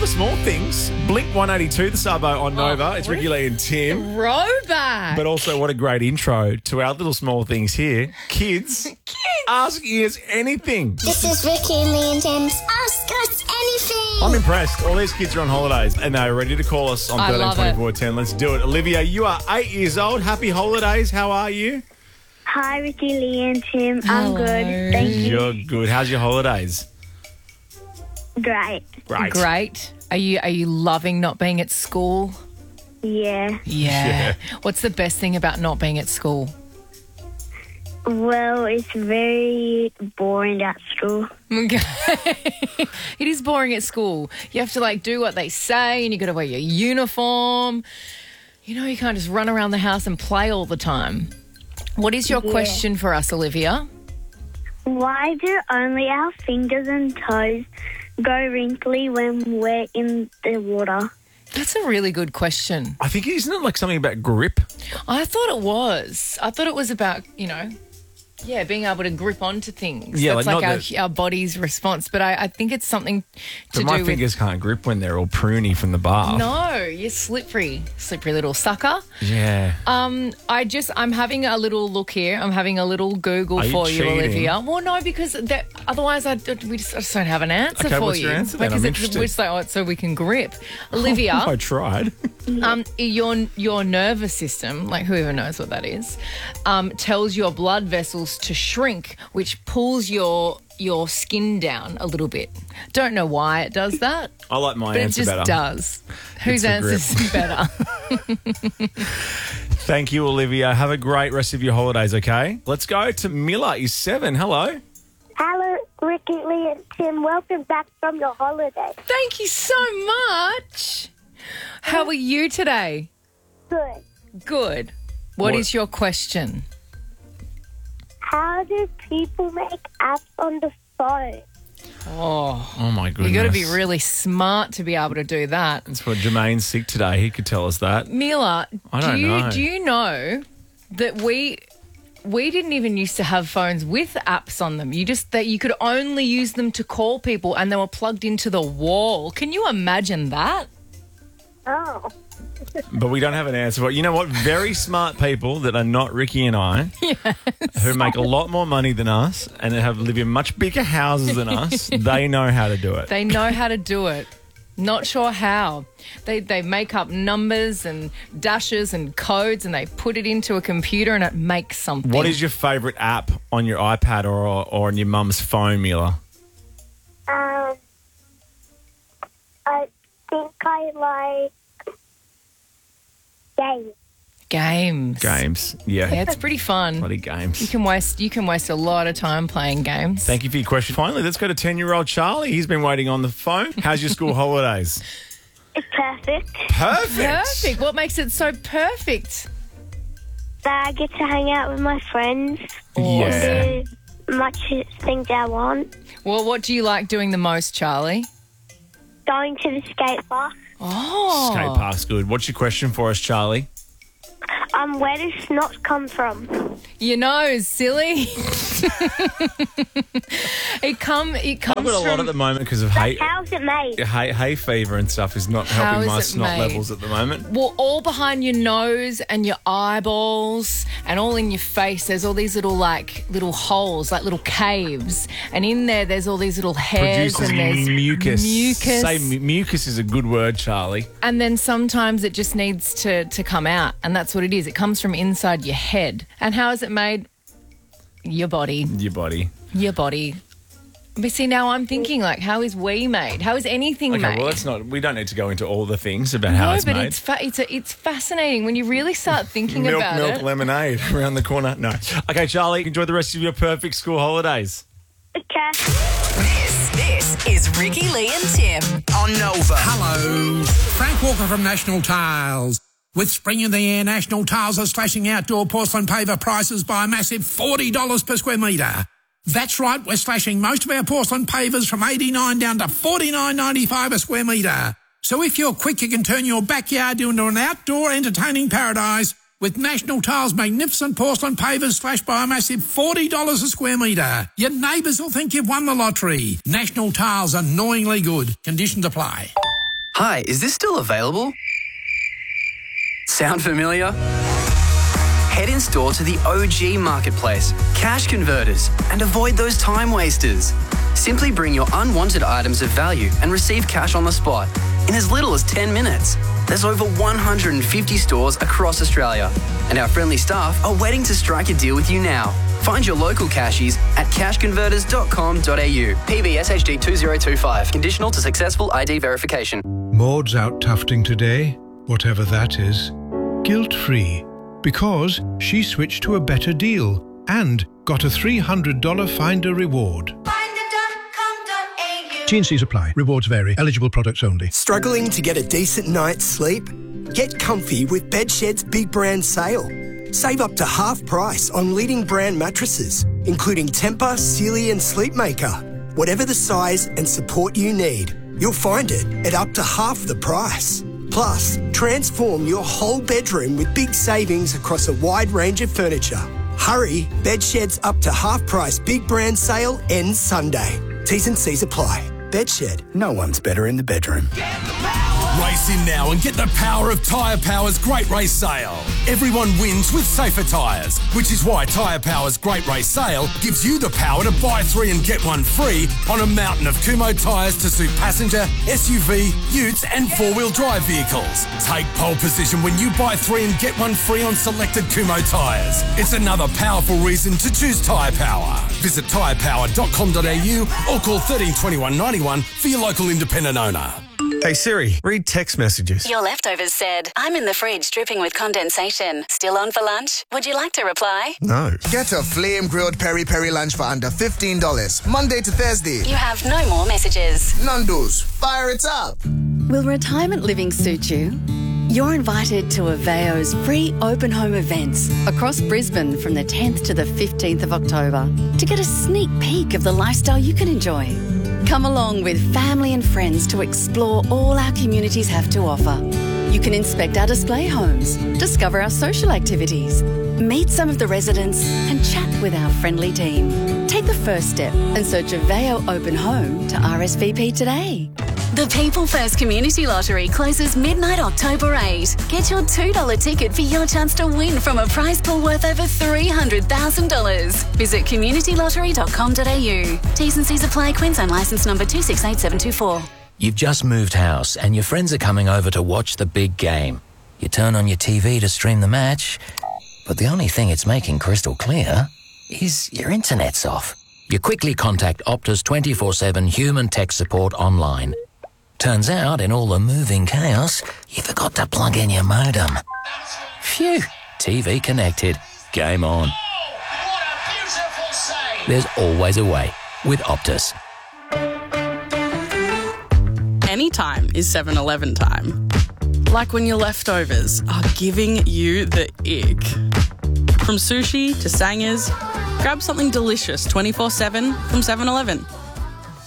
Small Things. Blink 182, the Sabo on Nova. It's Ricky Lee and Tim. Throwback. But also, what a great intro to our little small things here. Kids. Asking us anything. This is Ricky and Lee and Tim's Ask Us Anything. I'm impressed. All these kids are on holidays and they're ready to call us on I 13 love 24 10. Let's do it. Olivia, you are 8 years old. Happy holidays. How are you? Hi, Ricky, Lee, and Tim. I'm Hello. good. Thank you. You're good. How's your holidays? Great. Great. Are you loving not being at school? Yeah. Yeah. What's the best thing about not being at school? Well, it's very boring at school. Okay. It is boring at school. You have to do what they say and you got to wear your uniform. You can't just run around the house and play all the time. What is your question for us, Olivia? Why do only our fingers and toes go wrinkly when we're in the water? That's a really good question. I think, isn't it something about grip? I thought it was. I thought it was about, being able to grip onto things. Yeah, That's not our body's response. But I think it's something to But my do fingers can't grip when they're all pruny from the bath. with... No, you're slippery little sucker. Yeah. I'm having a little look here. I'm having a little Google Are you for you, cheating? Olivia. Well, no, because otherwise I just don't have an answer Okay, for what's you. your answer then? I'm interested. It's so we can grip. Olivia, I tried. your nervous system, whoever knows what that is, tells your blood vessels to shrink, which pulls your skin down a little bit. Don't know why it does that. I like my But it answer just better. does. Whose the answer is better? Thank you, Olivia. Have a great rest of your holidays, okay? Let's go to Miller. He's 7. Hello. Hello, Ricky, Lee, and Tim. Welcome back from your holiday. Thank you so much. How are you today? Good. Good. What is your question? How do people make apps on the phone? Oh, my goodness. You got to be really smart to be able to do that. That's what Jermaine's sick today. He could tell us that. Mila, I don't know. do you know that we didn't even used to have phones with apps on them? That you could only use them to call people and they were plugged into the wall. Can you imagine that? Oh. But we don't have an answer. But you know what? Very smart people that are not Ricky and I, who make a lot more money than us and live in much bigger houses than us, they know how to do it. They know how to do it. Not sure how. They make up numbers and dashes and codes and they put it into a computer and it makes something. What is your favourite app on your iPad or on your mum's phone, Mila? I think I like games. Games. Yeah. Yeah, it's pretty fun. Bloody games. You can waste a lot of time playing games. Thank you for your question. Finally, let's go to 10-year-old Charlie. He's been waiting on the phone. How's your school holidays? It's perfect. Perfect. What makes it so perfect? That I get to hang out with my friends. Yeah. Do much things I want. Well, what do you like doing the most, Charlie? Going to the skate park. Oh. Skate park's good. What's your question for us, Charlie? Where does snot come from? Your nose, silly. it comes I've got a lot from... at the moment because of hay How's it made? fever and stuff is not How helping is my it snot made? levels at the moment. Well, all behind your nose and your eyeballs and all in your face, there's all these little holes, like little caves. And in there's all these little hairs Produces and there's mucus. mucus. Say mucus is a good word, Charlie. And then sometimes it just needs to come out. And that's what it is. It comes from inside your head. And how is it made? Your body. Your body. Your body. But see, now I'm thinking, how is we made? How is anything Okay, made? well, we don't need to go into all the things about how it's but made. it's fascinating when you really start thinking about milk it. lemonade around the corner. No. Okay, Charlie, enjoy the rest of your perfect school holidays. Okay. This is Ricky, Lee and Tim on Nova. Hello, Frank Walker from National Tiles. With spring in the air, National Tiles are slashing outdoor porcelain paver prices by a massive $40 per square metre. That's right, we're slashing most of our porcelain pavers from $89 down to $49.95 a square metre. So if you're quick, you can turn your backyard into an outdoor entertaining paradise with National Tiles' magnificent porcelain pavers slashed by a massive $40 a square metre. Your neighbours will think you've won the lottery. National Tiles, annoyingly good. Conditions apply. Hi, is this still available? Sound familiar? Head in store to the OG Marketplace, Cash Converters, and avoid those time wasters. Simply bring your unwanted items of value and receive cash on the spot in as little as 10 minutes. There's over 150 stores across Australia, and our friendly staff are waiting to strike a deal with you now. Find your local cashies at cashconverters.com.au. PBSHD 2025. Conditional to successful ID verification. Maud's out tufting today, whatever that is, guilt-free, because she switched to a better deal and got a $300 Finder reward. T&Cs apply. Rewards vary. Eligible products only. Struggling to get a decent night's sleep? Get comfy with Bedshed's big brand sale. Save up to half price on leading brand mattresses, including Tempur, Sealy and Sleepmaker. Whatever the size and support you need, you'll find it at up to half the price. Plus, transform your whole bedroom with big savings across a wide range of furniture. Hurry, Bedshed's up to half price big brand sale ends Sunday. T's and C's apply. Bedshed, no one's better in the bedroom. Race in now and get the power of Tyre Power's Great Race Sale. Everyone wins with safer tyres, which is why Tyre Power's Great Race Sale gives you the power to buy 3 and get 1 free on a mountain of Kumho tyres to suit passenger, SUV, utes and 4-wheel drive vehicles. Take pole position when you buy 3 and get 1 free on selected Kumho tyres. It's another powerful reason to choose Tyre Power. Visit tyrepower.com.au or call 13 21 91 for your local independent owner. Hey Siri, read text messages. Your leftovers said, I'm in the fridge dripping with condensation. Still on for lunch? Would you like to reply? No. Get a flame-grilled peri-peri lunch for under $15, Monday to Thursday. You have no more messages. Nando's, fire it up. Will retirement living suit you? You're invited to Aveo's free open home events across Brisbane from the 10th to the 15th of October to get a sneak peek of the lifestyle you can enjoy. Come along with family and friends to explore all our communities have to offer. You can inspect our display homes, discover our social activities, meet some of the residents and chat with our friendly team. Take the first step and search Aveo Open Home to RSVP today. The People First Community Lottery closes midnight October 8. Get your $2 ticket for your chance to win from a prize pool worth over $300,000. Visit communitylottery.com.au. T's and C's apply. Queensland licence number 268724. You've just moved house and your friends are coming over to watch the big game. You turn on your TV to stream the match, but the only thing it's making crystal clear is your internet's off. You quickly contact Optus 24/7 human tech support online. Turns out, in all the moving chaos, you forgot to plug in your modem. Phew, TV connected. Game on. There's always a way with Optus. Anytime is 7-Eleven time. Like when your leftovers are giving you the ick. From sushi to sangers, grab something delicious 24/7 from 7-Eleven.